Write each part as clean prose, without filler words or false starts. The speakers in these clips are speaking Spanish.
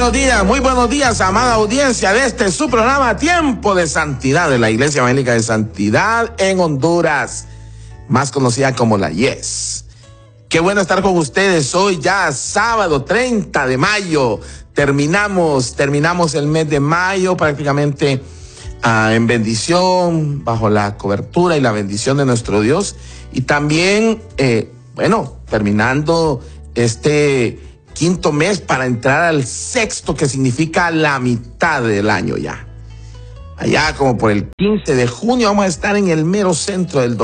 muy buenos días, amada audiencia de este su programa Tiempo de Santidad de la Iglesia Evangélica de Santidad en Honduras, más conocida como la YES. Qué bueno estar con ustedes hoy, ya sábado 30 de mayo. Terminamos el mes de mayo prácticamente en bendición, bajo la cobertura y la bendición de nuestro Dios. Y también, terminando este quinto mes para entrar al sexto, que significa la mitad del año ya. Allá como por el 15 de junio vamos a estar en el mero centro del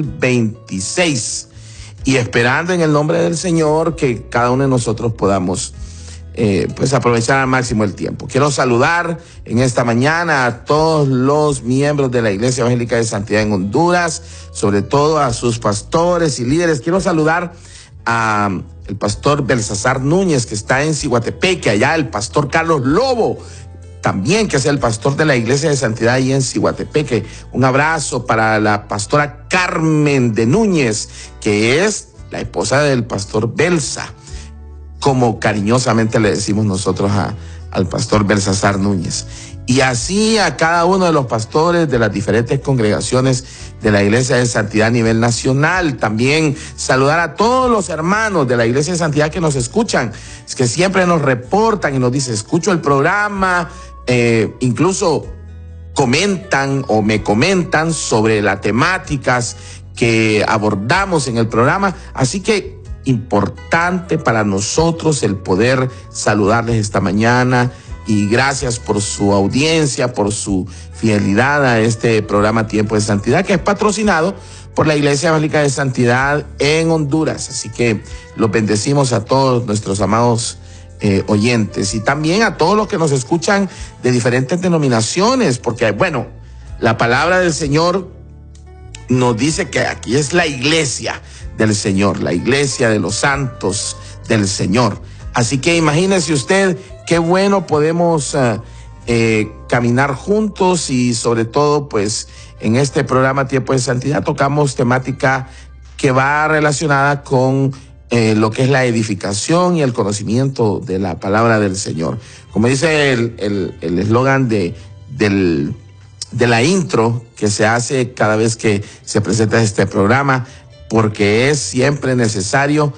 2026 y esperando en el nombre del Señor que cada uno de nosotros podamos aprovechar al máximo el tiempo. Quiero saludar en esta mañana a todos los miembros de la Iglesia Evangélica de Santidad en Honduras, sobre todo a sus pastores y líderes. Quiero saludar a el pastor Belsasar Núñez, que está en Ciguatepeque, allá el pastor Carlos Lobo, también que es el pastor de la Iglesia de Santidad ahí en Ciguatepeque. Un abrazo para la pastora Carmen de Núñez, que es la esposa del pastor Belsa, como cariñosamente le decimos nosotros al pastor Belsasar Núñez. Y así a cada uno de los pastores de las diferentes congregaciones de la Iglesia de Santidad a nivel nacional. También saludar a todos los hermanos de la Iglesia de Santidad que nos escuchan, que siempre nos reportan y nos dicen, escucho el programa, incluso comentan o me comentan sobre las temáticas que abordamos en el programa. Así que importante para nosotros el poder saludarles esta mañana. Y gracias por su audiencia, por su fidelidad a este programa Tiempo de Santidad, que es patrocinado por la Iglesia Evangélica de Santidad en Honduras. Así que los bendecimos a todos nuestros amados oyentes y también a todos los que nos escuchan de diferentes denominaciones, porque la palabra del Señor nos dice que aquí es la iglesia del Señor, la iglesia de los santos del Señor. Así que imagínese usted qué bueno podemos caminar juntos y sobre todo pues en este programa Tiempo de Santidad tocamos temática que va relacionada con lo que es la edificación y el conocimiento de la palabra del Señor. Como dice el eslogan de la intro que se hace cada vez que se presenta este programa, porque es siempre necesario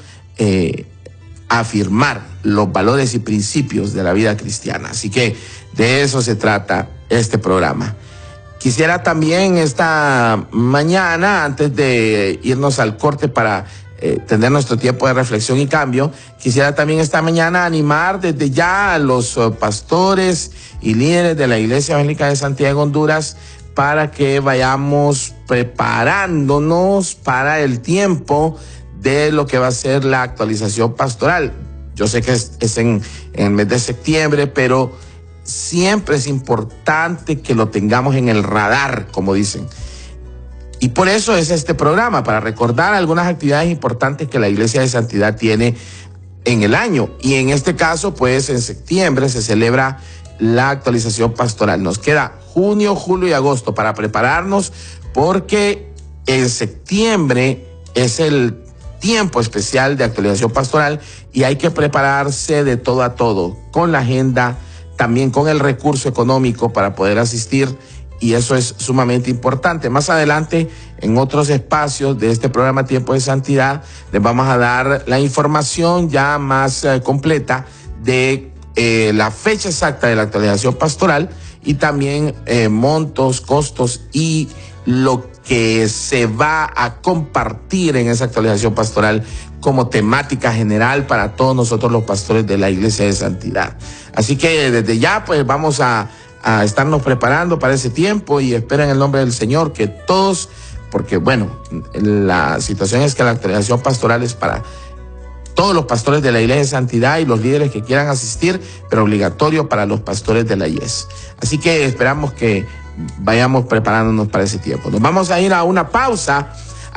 afirmar los valores y principios de la vida cristiana. Así que de eso se trata este programa. Quisiera también esta mañana, antes de irnos al corte para tener nuestro tiempo de reflexión y cambio, quisiera también esta mañana animar desde ya a los pastores y líderes de la Iglesia Evangélica de Santidad en Honduras para que vayamos preparándonos para el tiempo de lo que va a ser la actualización pastoral. Yo sé que es en el mes de septiembre, pero siempre es importante que lo tengamos en el radar, como dicen. Y por eso es este programa, para recordar algunas actividades importantes que la Iglesia de Santidad tiene en el año. Y en este caso, pues en septiembre se celebra la actualización pastoral. Nos queda junio, julio y agosto para prepararnos, porque en septiembre es el tiempo especial de actualización pastoral y hay que prepararse de todo a todo, con la agenda, también con el recurso económico para poder asistir, y eso es sumamente importante. Más adelante, en otros espacios de este programa Tiempo de Santidad, les vamos a dar la información ya más completa de la fecha exacta de la actualización pastoral y también montos, costos y lo que se va a compartir en esa actualización pastoral como temática general para todos nosotros los pastores de la Iglesia de Santidad. Así que desde ya pues vamos a estarnos preparando para ese tiempo y espero en el nombre del Señor que todos, porque la situación es que la actualización pastoral es para todos los pastores de la Iglesia de Santidad y los líderes que quieran asistir, pero obligatorio para los pastores de la IES. Así que esperamos que vayamos preparándonos para ese tiempo. Nos vamos a ir a una pausa.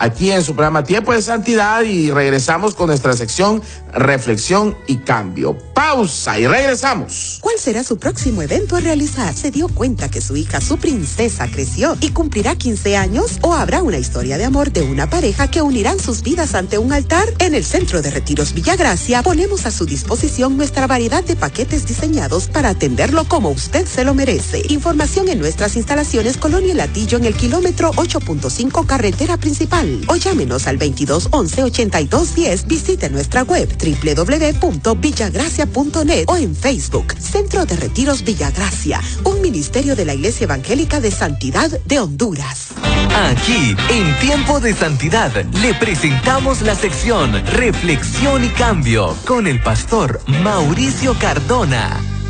aquí en su programa Tiempo de Santidad y regresamos con nuestra sección Reflexión y Cambio. Pausa y regresamos. ¿Cuál será su próximo evento a realizar? ¿Se dio cuenta que su hija, su princesa, creció y cumplirá 15 años? ¿O habrá una historia de amor de una pareja que unirán sus vidas ante un altar? En el Centro de Retiros Villagracia ponemos a su disposición nuestra variedad de paquetes diseñados para atenderlo como usted se lo merece. Información en nuestras instalaciones Colonia Latillo en el kilómetro 8.5 carretera principal o llámenos al 2211-8210. Visite nuestra web www.villagracia.net o en Facebook Centro de Retiros Villagracia, un ministerio de la Iglesia Evangélica de Santidad de Honduras. Aquí, en Tiempo de Santidad, le presentamos la sección Reflexión y Cambio con el pastor Mauricio Cardona.